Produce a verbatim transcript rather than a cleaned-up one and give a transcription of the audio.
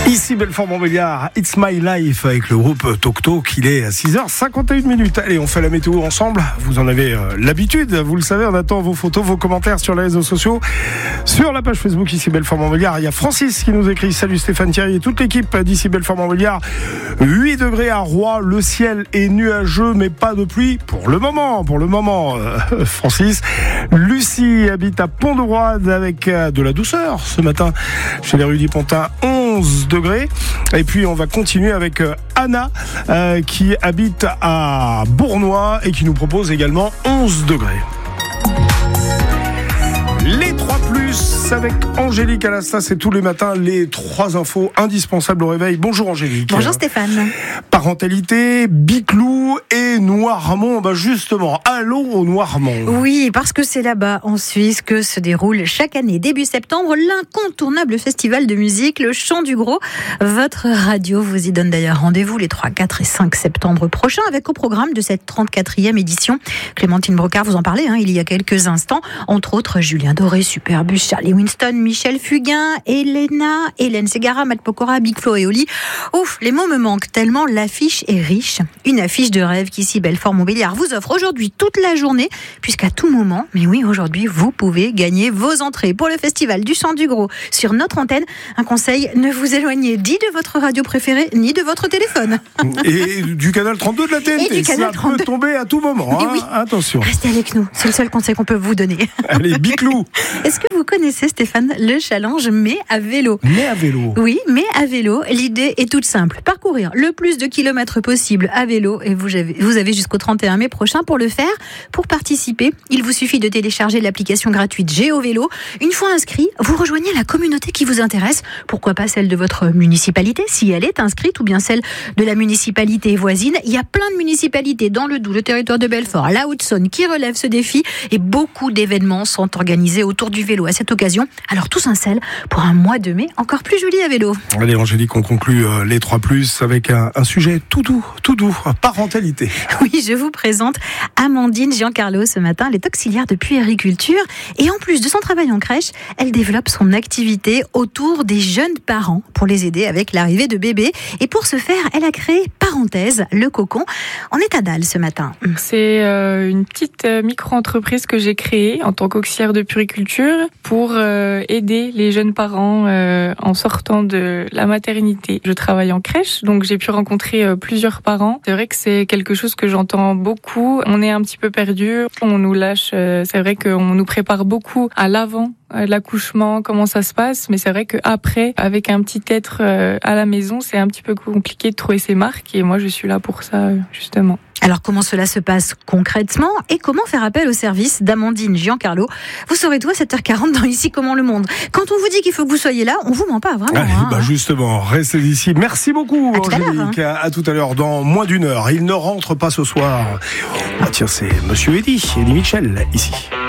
Ici Belfort-Montbéliard, It's My Life avec le groupe Tok Tok. Il est à six heures cinquante et une minutes. Allez, on fait la météo ensemble. Vous en avez euh, l'habitude, vous le savez. On attend vos photos, vos commentaires sur les réseaux sociaux. Sur la page Facebook Ici Belfort-Montbéliard, il y a Francis qui nous écrit: salut Stéphane, Thierry et toute l'équipe d'Ici Belfort-Montbéliard. huit degrés à Roy, le ciel est nuageux mais pas de pluie pour le moment. Pour le moment, euh, Francis. Lucie habite à Pont-de-Roide avec euh, de la douceur ce matin chez les Rudy-Pontin, onze degrés. Et puis on va continuer avec euh, Anna euh, qui habite à Bournois et qui nous propose également onze degrés. Les trois plus avec Angélique Alastas, c'est tous les matins les trois infos indispensables au réveil. Bonjour Angélique. Bonjour Stéphane. Parentalité, Biclou et Noirmont. Bah justement, allons au Noirmont. Oui, parce que c'est là-bas en Suisse que se déroule chaque année, début septembre, l'incontournable festival de musique, le Chant du Gros. Votre radio vous y donne d'ailleurs rendez-vous les trois, quatre et cinq septembre prochains avec au programme de cette trente-quatrième édition. Clémentine Brocard vous en parlait hein, il y a quelques instants, entre autres Julien Doré, Superbus, Charlie Winston, Michel Fugain, Elena, Hélène Ségara, Matt Pokora, Big Flo et Oli. Ouf, les mots me manquent tellement, l'affiche est riche. Une affiche de rêve qu'ici Belfort-Montbéliard vous offre aujourd'hui toute la journée, puisqu'à tout moment, mais oui, aujourd'hui, vous pouvez gagner vos entrées pour le festival du Chant du Gros sur notre antenne. Un conseil, ne vous éloignez ni de votre radio préférée, ni de votre téléphone. Et du canal trente-deux de la T N T, et du canal ça trente-deux. peut tomber à tout moment. Hein. Oui. Attention. Restez avec nous, c'est le seul conseil qu'on peut vous donner. Allez, Biclou. Est-ce que vous connaissez, Stéphane, le challenge mais à vélo? Mais à vélo. Oui, mais à vélo, l'idée est toute simple. Parcourir le plus de kilomètres possible à vélo et vous avez, vous avez jusqu'au trente et un mai prochain pour le faire. Pour participer, il vous suffit de télécharger l'application gratuite GeoVélo. Une fois inscrit, vous rejoignez la communauté qui vous intéresse. Pourquoi pas celle de votre municipalité, si elle est inscrite, ou bien celle de la municipalité voisine. Il y a plein de municipalités dans le Doubs, le territoire de Belfort, la Haute-Saône qui relèvent ce défi et beaucoup d'événements sont organisés autour du vélo à cette occasion. Alors tous un sel pour un mois de mai encore plus joli à vélo. Allez Angélique, on conclut euh, les trois plus avec un, un sujet tout doux, tout doux, parentalité. Oui, je vous présente Amandine Giancarlo ce matin. Elle est auxiliaire de puériculture et en plus de son travail en crèche, elle développe son activité autour des jeunes parents pour les aider avec l'arrivée de bébés. Et pour ce faire, elle a créé Parenthèse, le cocon. On est à Dalle ce matin. C'est euh, une petite euh, micro-entreprise que j'ai créée en tant qu'auxiliaire de puériculture pour euh, aider les jeunes parents euh, en sortant de la maternité. Je travaille en crèche, donc j'ai pu rencontrer euh, plusieurs parents. C'est vrai que c'est quelque chose que j'entends beaucoup. On est un petit peu perdu, on nous lâche. Euh, c'est vrai qu'on nous prépare beaucoup à l'avant de l'accouchement, comment ça se passe, mais c'est vrai qu'après, avec un petit être euh, à la maison, c'est un petit peu compliqué de trouver ses marques et moi je suis là pour ça, justement. Alors comment cela se passe concrètement et comment faire appel au service d'Amandine Giancarlo? Vous saurez tout à sept heures quarante dans Ici Comment le Monde. Quand on vous dit qu'il faut que vous soyez là, on vous ment pas, vraiment. Allez, hein. bah justement, restez ici. Merci beaucoup à tout Angélique. À, à, à tout à l'heure, dans moins d'une heure. Il ne rentre pas ce soir. Ah tiens, c'est Monsieur Eddy, Eddy Mitchell, ici.